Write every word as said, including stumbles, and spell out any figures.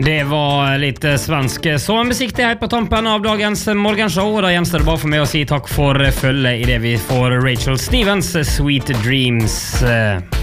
Det var litt svensk sommermusiktighet på tampen av dagens morgenshow, og da gjenstår det bare for meg å si takk for følget i det vi får Rachel Stevens Sweet Dreams.